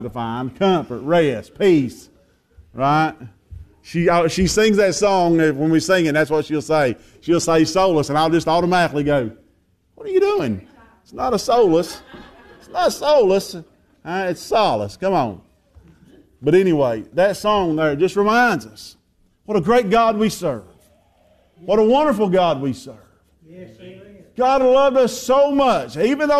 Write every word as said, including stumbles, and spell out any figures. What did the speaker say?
to find comfort, rest, peace, right? She she sings that song when we sing it. That's what she'll say. She'll say solace, and I'll just automatically go, "What are you doing? It's not a solace. It's not solace. Uh, it's solace. Come on." But anyway, that song there just reminds us what a great God we serve. What a wonderful God we serve. God loved us so much, even though